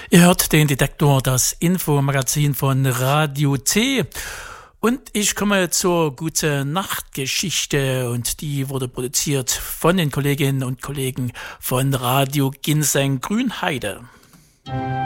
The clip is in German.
Ihr hört den Detektor, das Infomagazin von Radio C. Und ich komme zur Gute-Nacht-Geschichte und die wurde produziert von den Kolleginnen und Kollegen von Radio Ginseng Grünheide.